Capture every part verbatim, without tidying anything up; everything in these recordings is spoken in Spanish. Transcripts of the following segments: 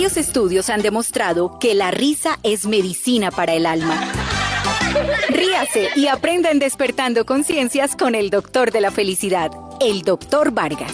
Varios estudios han demostrado que la risa es medicina para el alma. Ríase y aprenda en Despertando Conciencias con el doctor de la felicidad, el doctor Vargas.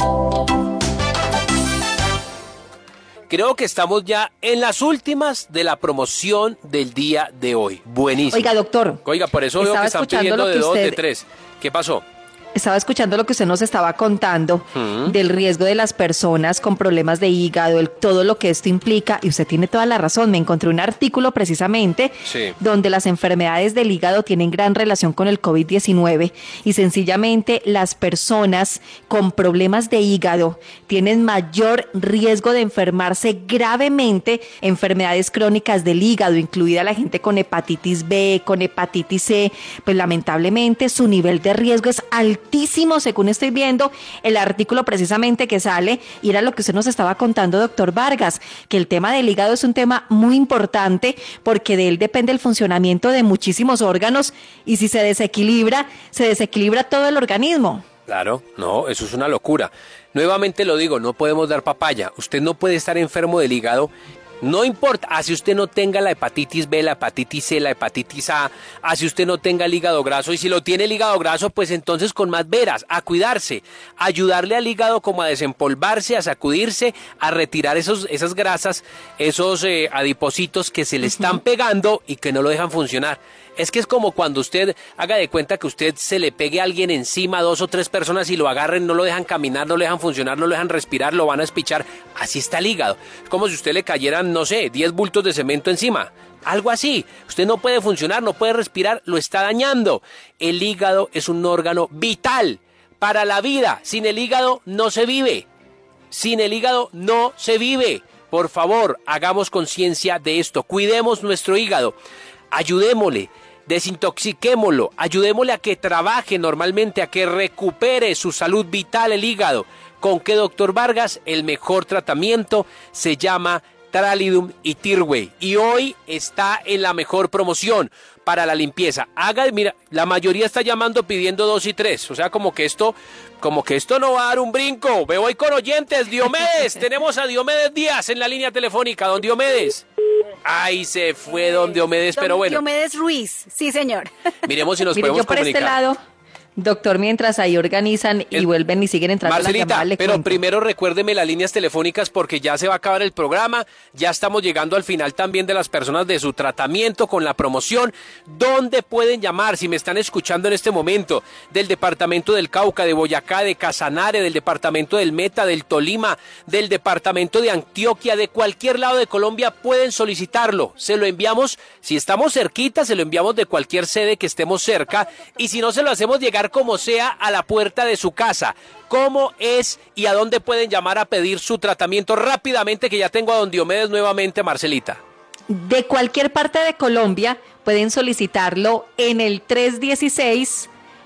Creo que estamos ya en las últimas de la promoción del día de hoy. Buenísimo. Oiga, doctor. Oiga, por eso veo que están pidiendo de dos, de tres. ¿Qué pasó? Estaba escuchando lo que usted nos estaba contando uh-huh. del riesgo de las personas con problemas de hígado, el, todo lo que esto implica, y usted tiene toda la razón. Me encontré un artículo precisamente sí. donde las enfermedades del hígado tienen gran relación con el COVID diecinueve y sencillamente las personas con problemas de hígado tienen mayor riesgo de enfermarse gravemente, enfermedades crónicas del hígado, incluida la gente con hepatitis B, con hepatitis C. Pues lamentablemente su nivel de riesgo es altísimo. altísimo, según estoy viendo el artículo precisamente que sale, y era lo que usted nos estaba contando, doctor Vargas, que el tema del hígado es un tema muy importante porque de él depende el funcionamiento de muchísimos órganos, y si se desequilibra, se desequilibra todo el organismo. Claro, no, eso es una locura. Nuevamente lo digo, no podemos dar papaya. Usted no puede estar enfermo del hígado. No importa, así usted no tenga la hepatitis B, la hepatitis C, la hepatitis A, así usted no tenga el hígado graso, y si lo tiene el hígado graso, pues entonces con más veras, a cuidarse, a ayudarle al hígado como a desempolvarse, a sacudirse, a retirar esos, esas grasas, esos eh, adipocitos que se le están pegando y que no lo dejan funcionar. Es que es como cuando usted haga de cuenta que usted se le pegue a alguien encima, dos o tres personas, y lo agarren, no lo dejan caminar, no lo dejan funcionar, no lo dejan respirar, lo van a espichar. Así está el hígado. Es como si usted le cayeran, no sé, diez bultos de cemento encima. Algo así. Usted no puede funcionar, no puede respirar, lo está dañando. El hígado es un órgano vital para la vida. Sin el hígado no se vive. Sin el hígado no se vive. Por favor, hagamos conciencia de esto. Cuidemos nuestro hígado. Ayudémosle. Desintoxiquémoslo, ayudémosle a que trabaje normalmente, a que recupere su salud vital el hígado. ¿Con qué, doctor Vargas? El mejor tratamiento se llama Tralidum y Tirway, y hoy está en la mejor promoción para la limpieza. Haga, mira, la mayoría está llamando pidiendo dos y tres, o sea, como que esto, como que esto no va a dar un brinco. Me voy con oyentes. Diomedes, tenemos a Diomedes Díaz en la línea telefónica. Don Diomedes. Ahí se fue don Diomedes, don pero bueno. Diomedes Ruiz, sí señor. Miremos si nos Mire, podemos yo por comunicar. Este lado, doctor, mientras ahí organizan y El... vuelven y siguen entrando Marcelita, las llamadas, pero cuento. primero recuérdeme las líneas telefónicas porque ya se va a acabar el programa, ya estamos llegando al final también de las personas de su tratamiento con la promoción. ¿Dónde pueden llamar si me están escuchando en este momento? Del departamento del Cauca, de Boyacá, de Casanare, del departamento del Meta, del Tolima, del departamento de Antioquia, de cualquier lado de Colombia pueden solicitarlo. Se lo enviamos, si estamos cerquita, se lo enviamos de cualquier sede que estemos cerca, y si no, se lo hacemos llegar como sea a la puerta de su casa. ¿Cómo es y a dónde pueden llamar a pedir su tratamiento? Rápidamente, que ya tengo a don Diomedes nuevamente, Marcelita. De cualquier parte de Colombia pueden solicitarlo en el tres uno seis,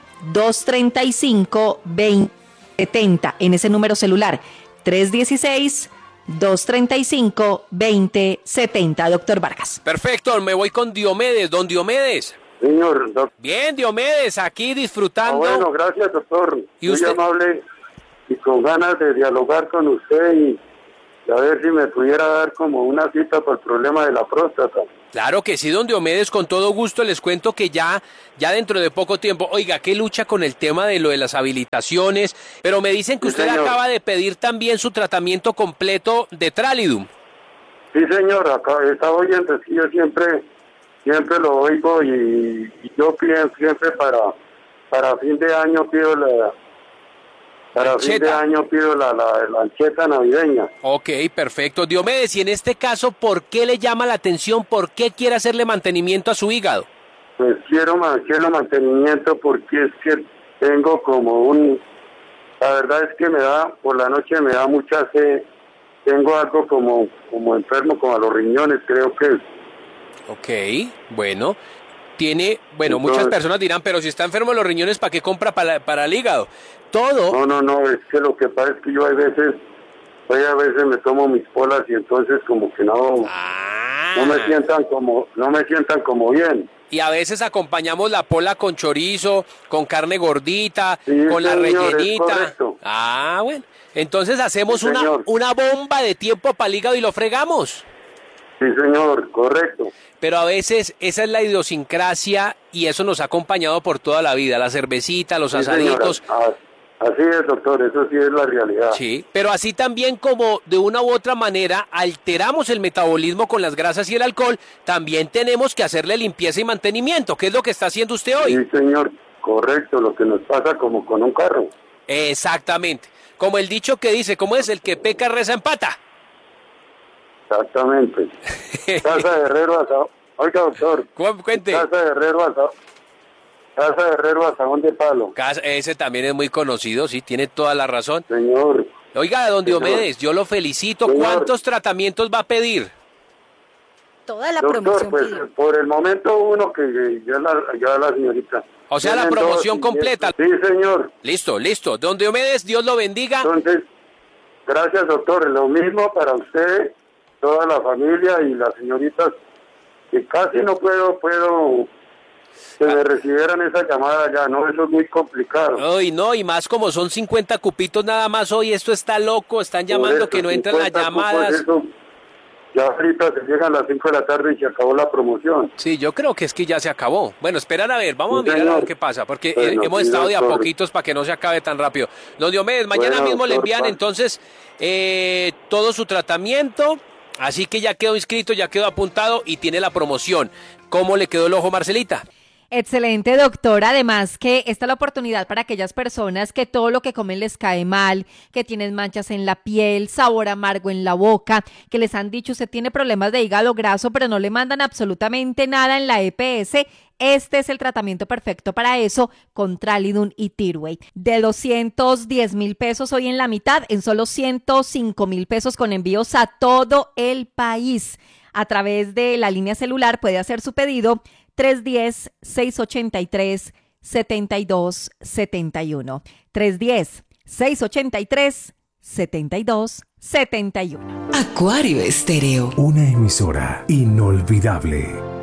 dos tres cinco, dos cero siete cero, en ese número celular, tres uno seis, dos tres cinco, dos cero siete cero, doctor Vargas. Perfecto, me voy con Diomedes. Don Diomedes. Señor, doctor. Bien, Diomedes, aquí disfrutando. Ah, bueno, gracias, doctor. ¿Y Muy usted? amable y con ganas de dialogar con usted y, y a ver si me pudiera dar como una cita por el problema de la próstata. Claro que sí, don Diomedes, con todo gusto. Les cuento que ya, ya dentro de poco tiempo, oiga, qué lucha con el tema de lo de las habilitaciones, pero me dicen que Sí, usted señor. acaba de pedir también su tratamiento completo de Tralidum. Sí, señor, acá estaba oyendo, sí, yo siempre, siempre lo oigo y, y yo pienso siempre para, para fin de año pido la, para La fin de ancheta. año pido la, la, la ancheta navideña. Ok, perfecto. Diomedes, y en este caso, ¿por qué le llama la atención? ¿Por qué quiere hacerle mantenimiento a su hígado? Pues quiero, ma- quiero mantenimiento porque es que tengo como un, la verdad es que me da, por la noche me da mucha sed, tengo algo como, como enfermo, como a los riñones, creo que es. Ok, bueno. Tiene, bueno, Entonces- muchas personas dirán, pero si está enfermo de los riñones, ¿para qué compra para, para el hígado? Todo. No, no, no, es que lo que pasa es que yo a veces, yo a veces me tomo mis polas y entonces como que no, Ah. no me sientan como, no me sientan como bien. Y a veces acompañamos la pola con chorizo, con carne gordita, sí, con la señor, rellenita. Ah, bueno. Entonces hacemos sí, una, una bomba de tiempo para el hígado y lo fregamos. Sí, señor, correcto. Pero a veces esa es la idiosincrasia y eso nos ha acompañado por toda la vida. La cervecita, los sí, asaditos. Señora. Así es, doctor, eso sí es la realidad. Sí, pero así también como de una u otra manera alteramos el metabolismo con las grasas y el alcohol, también tenemos que hacerle limpieza y mantenimiento, que es lo que está haciendo usted hoy. Sí, señor, correcto, lo que nos pasa como con un carro. Exactamente. Como el dicho que dice, ¿cómo es? El que peca reza empata. Exactamente. Casa de Herrero asado. Oiga, doctor. Cuente. Casa de Herrero asado. Casa de Herrero asadón de palo. Casa, ese también es muy conocido, sí, tiene toda la razón. Señor. Oiga, don Diomedes, yo lo felicito. Señor. ¿Cuántos tratamientos va a pedir? Toda la doctor, promoción. Pues, pidió. Por el momento uno que ya la, ya la señorita. O sea, la promoción completa. Sí, señor. Listo, listo. Don Diomedes, Dios lo bendiga. Entonces, gracias, doctor. Lo mismo para usted, toda la familia y las señoritas, que casi no puedo, puedo... que me recibieran esa llamada ya, no, eso es muy complicado. Ay, no, y más como son cincuenta cupitos nada más hoy, esto está loco, están llamando eso, que no entran las llamadas. Eso, ya ahorita se llegan a las cinco de la tarde y se acabó la promoción. Sí, yo creo que es que ya se acabó. Bueno, esperan a ver, vamos sí, a mirar señor. a ver qué pasa, porque bueno, hemos sí, estado de a doctor. poquitos para que no se acabe tan rápido. Don Diomedes, mañana bueno, mismo le doctor, envían pa. entonces eh, todo su tratamiento, así que ya quedó inscrito, ya quedó apuntado y tiene la promoción. ¿Cómo le quedó el ojo, Marcelita? Excelente, doctor. Además que esta es la oportunidad para aquellas personas que todo lo que comen les cae mal, que tienen manchas en la piel, sabor amargo en la boca, que les han dicho usted tiene problemas de hígado graso, pero no le mandan absolutamente nada en la E P S. Este es el tratamiento perfecto para eso con Tralidun y Tirway. De doscientos diez mil pesos hoy en la mitad, en solo ciento cinco mil pesos con envíos a todo el país. A través de la línea celular puede hacer su pedido tres uno cero, seis ocho tres, siete dos siete uno. tres uno cero, seis ocho tres, siete dos siete uno. Acuario Estéreo. Una emisora inolvidable.